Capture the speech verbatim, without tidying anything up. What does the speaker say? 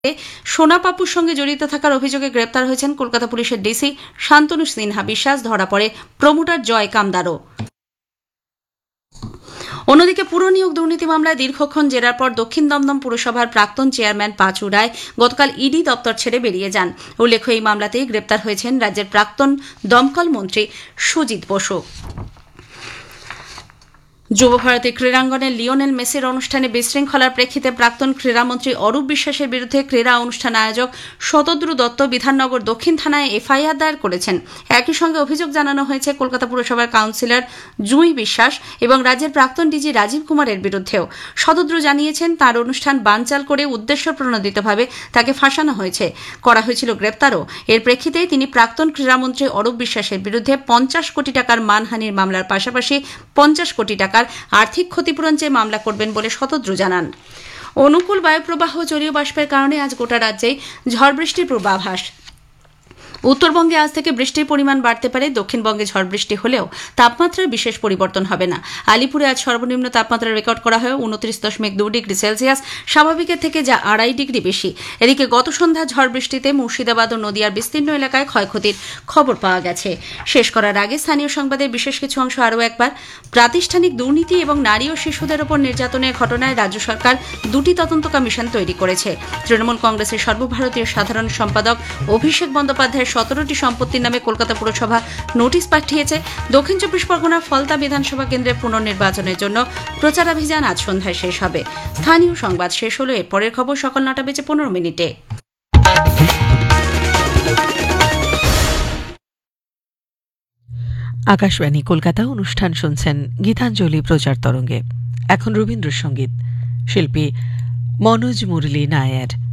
সোনাপাপুর সঙ্গে জড়িত থাকার অভিযোগে গ্রেপ্তার হয়েছেন কলকাতা পুলিশের ডিসি শান্তনু সিনহা বিশ্বাস। ধরা পড়ে প্রমোটার জয় কামদারও। অন্যদিকে পুর নিয়োগ দুর্নীতি মামলায় দীর্ঘক্ষণ জেরার পর দক্ষিণ দমদম পুরসভার প্রাক্তন চেয়ারম্যান পাঁচু রায় গতকাল ইডি দপ্তর ছেড়ে বেরিয়ে যান। উল্লেখ্য, এই মামলাতেই গ্রেপ্তার হয়েছেন রাজ্যের প্রাক্তন দমকল মন্ত্রী সুজিত বসু। যুব ভারতী ক্রীড়াঙ্গনে লিওনেল মেসির অনুষ্ঠানে বিশৃঙ্খলার প্রেক্ষিতে প্রাক্তন ক্রীড়ামন্ত্রী অরূপ বিশ্বাসের বিরুদ্ধে ক্রীড়া অনুষ্ঠান আয়োজক শতদ্রু দত্ত বিধাননগর দক্ষিণ থানায় এফআইআর দায়ের করেছেন। একই সঙ্গে অভিযোগ জানানো হয়েছে কলকাতা পুরসভার কাউন্সিলর জুঁই বিশ্বাস এবং রাজ্যের প্রাক্তন ডিজি রাজীব কুমারের বিরুদ্ধেও। শতদ্রু জানিয়েছেন, তার অনুষ্ঠান বানচাল করে উদ্দেশ্য প্রণোদিতভাবে তাকে ফাঁসানো হয়েছে, করা হয়েছিল গ্রেপ্তারও। এর প্রেক্ষিতেই তিনি প্রাক্তন ক্রীড়ামন্ত্রী অরূপ বিশ্বাসের বিরুদ্ধে পঞ্চাশ কোটি টাকার মানহানির মামলার পাশাপাশি পঞ্চাশ কোটি টাকার আর্থিক ক্ষতিপূরণ চেয়ে মামলা করবেন বলে শতদ্রু জানান। অনুকূল বায়ুপ্রবাহ জলীয় বাষ্পের কারণে আজ গোটা রাজ্যেই ঝড় বৃষ্টির পূর্বাভাস। উত্তরবঙ্গে আজ থেকে বৃষ্টির পরিমাণ বাড়তে পারে। দক্ষিণবঙ্গে ঝড় বৃষ্টি হলেও তাপমাত্রার বিশেষ পরিবর্তন হবে না। আলিপুরে আজ সর্বনিম্ন তাপমাত্রা রেকর্ড করা হয় উনত্রিশ দশমিক দুই ডিগ্রি সেলসিয়াস, স্বাভাবিকের থেকে যা আড়াই ডিগ্রি বেশি। এদিকে গত সন্ধ্যা ঝড় বৃষ্টিতে মুর্শিদাবাদ ও নদিয়ার বিস্তীর্ণ এলাকায় ক্ষয়ক্ষতির খবর পাওয়া গেছে। শেষ করার আগে স্থানীয় সংবাদের বিশেষ কিছু অংশ আরও একবার। প্রাতিষ্ঠানিক দুর্নীতি এবং নারী ও শিশুদের ওপর নির্যাতনের ঘটনায় রাজ্য সরকার দুটি তদন্ত কমিশন তৈরি করেছে। তৃণমূল কংগ্রেসের সর্বভারতীয় সাধারণ সম্পাদক অভিষেক বন্দ্যোপাধ্যায় সতেরোটি সম্পত্তির নামে কলকাতা পুরসভা নোটিশ পাঠিয়েছে। দক্ষিণ চব্বিশ পরগনার ফলতা বিধানসভা কেন্দ্রের পুনর্নির্বাচনের জন্য প্রচারাভিযান আজ সন্ধ্যায় শেষ হবে। স্থানীয় সংবাদ শেষ হলো। এর পরের খবর সকাল নটা বেজে পনেরো মিনিটে। আকাশবাণী কলকাতা অনুষ্ঠান শুনছেন গীতাঞ্জলি প্রচার তরঙ্গে। এখন রবীন্দ্রসঙ্গীত, শিল্পী মনোজ মুরলী নায়ার।